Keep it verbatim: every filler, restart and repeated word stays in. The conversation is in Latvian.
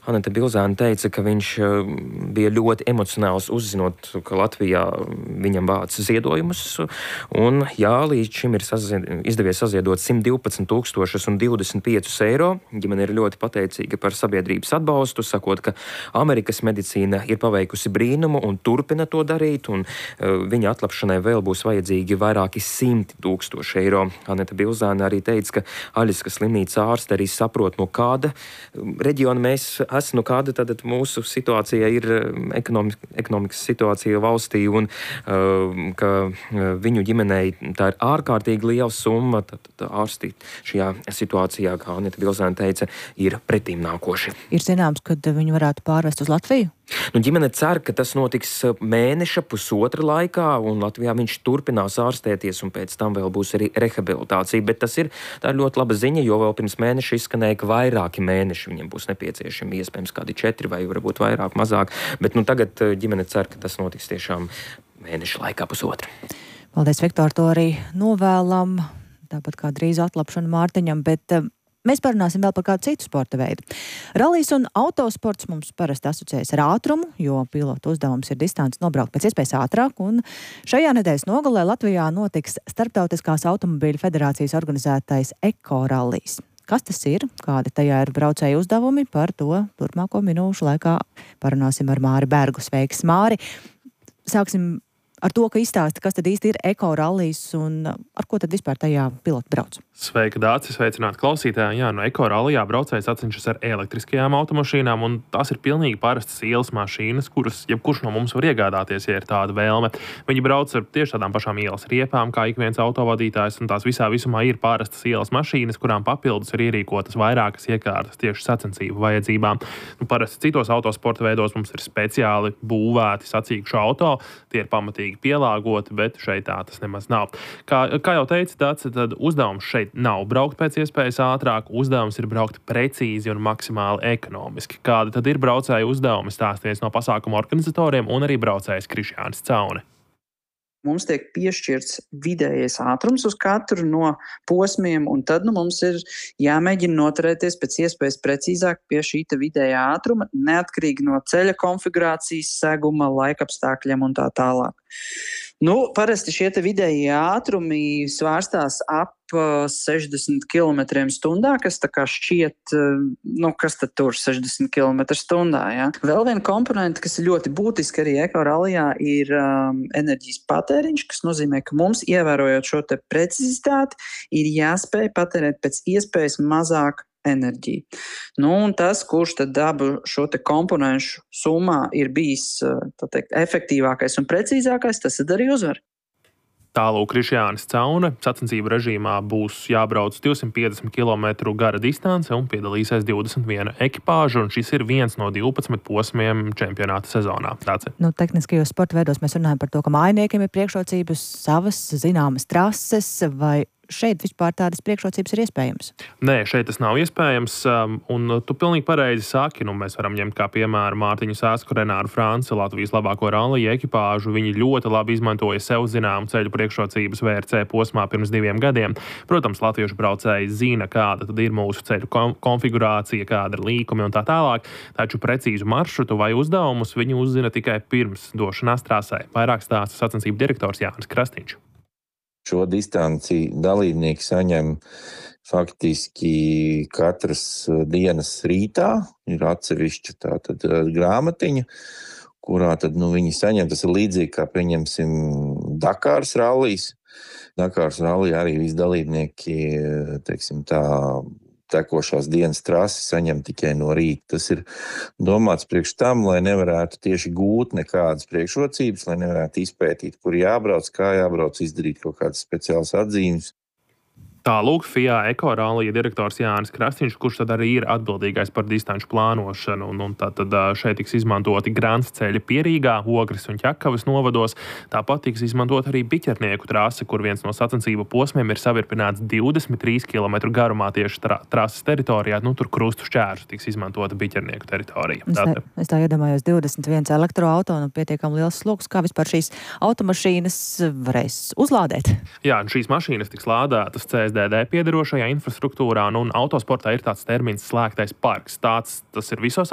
Aneta Bilzāne teica, ka viņš bija ļoti emocionāls uzzinot, ka Latvijā viņam vāc ziedojumus. Un, jā, līdz šim ir sazied, izdevies saziedot simt divpadsmit tūkstošus un divdesmit piecus eiro. Ģimene ir ļoti pateicīga par sabiedrības atbalstu, sakot, ka Amerikas medicīna ir paveikusi brīnumu un turpina to darīt, un uh, viņa atlapšanai vēl būs vajadzīgi vairāki simti tūkstoši eiro. Aneta Bilzāne arī teica, ka Aļaskas slimnīca ārste arī saprot, no kāda reģiona mēs esam, no kāda tad mūsu situācija ir ekonomik, ekonomikas situācija valstī, un uh, ka viņu ģimenei tā ir ārkārtīgi liela summa, tad, tad ārsti šajā situācijā, kā Aneta Bilzāne teica, ir pretīm nākoši. Ir zināms, kad viņu varētu pārvest uz Latviju? Nu, ģimene cer, ka tas notiks mēneša, pusotra laikā, un Latvijā viņš turpinās ārstēties, un pēc tam vēl būs arī rehabilitācija. Bet tas ir, tā ir ļoti laba ziņa, jo vēl pirms mēneša izskanēja, ka vairāki mēneši viņam būs nepieciešami, iespējams kādi četri vai varbūt vairāk, mazāk. Bet nu, tagad ģimene cer, ka tas notiks tiešām mēneša laikā, pusotra. Paldies, Viktor, to arī novēlam, tāpat kā drīz atlapšanu Mārtiņam, bet mēs parunāsim vēl par kādu citu sporta veidu. Rallijs un autosports mums parasti asociējas ar ātrumu, jo pilotu uzdevums ir distanci nobraukt pēc iespējas ātrāk, un šajā nedēļas nogalē Latvijā notiks Starptautiskās automobīļu federācijas organizētais Eko rallijs. Kas tas ir? Kādi tajā ir braucēju uzdevumi? Par to turpmāko minūšu laikā parunāsim ar Māri Bergu. Sveiks, Māri! Sāksim ar to, ka izstāsta, kas tad īsti ir Eko rallijs un ar ko tad vispār tajā piloti brauc. Sveika, Dāci, sveicināti klausītāji. Jā, no Eko rallijā braucējs sacenšas ar elektriskajām automašīnām, un tās ir pilnīgi parastas ielas mašīnas, kuras jebkurš no mums var iegādāties, ja ir tāda vēlme. Viņi brauc ar tieši tādām pašām ielas riepām, kā ik viens autovadītājs, un tās visā visumā ir parastas ielas mašīnas, kurām papildus ir ierīkotas vairākas iekārtas tieši sacensību vajadzībām. Nu, parasti citos autosporta veidos mums ir speciāli būvēti sacīkšu auto, tie ir pamatīgi pielāgoti, bet šeit tā tas nemaz nav. Kā, kā jau teica Dāci, tad uzdevums šeit nav braukt pēc iespējas ātrāk, uzdevums ir braukt precīzi un maksimāli ekonomiski. Kādi tad ir braucēju uzdevumi, stāsties no pasākuma organizatoriem un arī braucējs Krišjānis Caune. Mums tiek piešķirts vidējais ātrums uz katru no posmiem, un tad nu, mums ir jāmēģina noturēties pēc iespējas precīzāk pie šī vidējā ātruma, neatkarīgi no ceļa konfigurācijas, seguma, laikapstākļiem un tā tālāk. Nu, parasti šie te vidējie ātrumi svārstās ap sešdesmit kilometriem stundā, kas tā kā šķiet, nu, kas tad tur sešdesmit kilometri stundā, ja? Vēl viena komponenta, kas ir ļoti būtiska arī Eko rallijā, ir um, enerģijas patēriņš, kas nozīmē, ka mums, ievērojot šo te precizitāti, ir jāspēj patērēt pēc iespējas mazāk enerģiju. Nu, un tas, kurš tad dabu šo te komponenšu summā ir bijis, tā teikt, efektīvākais un precīzākais, tas tad arī uzvar. Tālūk Krišjānis Caune. Sacensību režīmā būs jābrauc divsimt piecdesmit kilometru gara distance un piedalīsies divdesmit viena ekipāža, un šis ir viens no divpadsmit posmiem čempionāta sezonā. Tāds ir. Nu, tehniskajos sporta veidos mēs runājam par to, ka mājiniekiem ir priekšrocības savas zināmas trases, vai šeit vispār tādas priekšrocības ir iespējams? Nē, šeit tas nav iespējams, un tu pilnīgi pareizi saki, nu mēs varam ņemt kā piemēru Mārtiņu Sēsku, Renāru Franci, Latvijas labāko rallija ekipāžu. Viņi ļoti labi izmantoja sev zināmu ceļu priekšrocības V R C posmā pirms diviem gadiem. Protams, latviešu braucēji zina, kāda tad ir mūsu ceļu konfigurācija, kāda ir līkumi un tā tālāk, taču precīzu maršrutu vai uzdevumus viņi uzzina tikai pirms došanās trasē. Vairāk stāsta sacensību direktors Jānis Krastīņš. Šo distanci dalībnieki saņem faktiski katras dienas rītā. Ir atsevišķa tātad grāmatiņa, kurā tad, nu, viņi saņem. Tas ir līdzīgi, kā pieņemsim Dakāras rallijs. Dakāras rallijā arī visi dalībnieki, teiksim tā, tekošās dienas trasi saņem tikai no rīta. Tas ir domāts priekš tam, lai nevarētu tieši gūt nekādas priekšrocības, lai nevarētu izpētīt, kur jābrauc, kā jābrauc, izdarīt kaut kādas speciālas atzīmes. Tālūk F I A Eko rallija direktors Jānis Krastīņš, kurš tad arī ir atbildīgais par distanču plānošanu. Un, un tad, tad šeit tiks izmantoti Grants ceļi Pierīgā, Ogres un Ķekavas novados. Tāpat tiks izmantot arī Biķernieku trase, kur viens no sacensību posmiem ir savirpināts divdesmit trīs kilometru garumā tieši tra trases teritorijā. Nu, tur krustu šķērsu tiks izmantota Biķernieku teritorija. Es tā, es tā iedomājos divdesmit viens elektroauto un pietiekam liels sloks. Kā vispār šīs automašīnas varēs uzlādēt? Jā, un šīs mašīnas tiks lādētas C S D D piederošajā infrastruktūrā, un, un autosportā ir tāds termins slēgtais parks. Tāds tas ir visos